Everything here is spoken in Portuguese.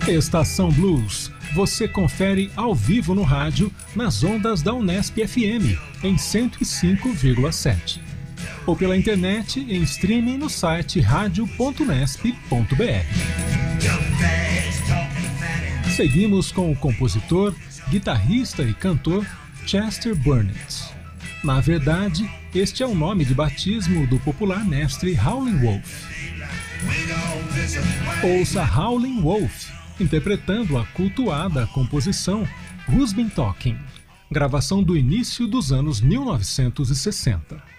Estação Blues, você confere ao vivo no rádio nas ondas da Unesp FM em 105,7 ou pela internet em streaming no site radio.unesp.br. Seguimos com o compositor, guitarrista e cantor Chester Burnett. Na verdade, este é o nome de batismo do popular mestre Howlin' Wolf. Ouça Howlin' Wolf interpretando a cultuada composição Who's Been Talking, gravação do início dos anos 1960.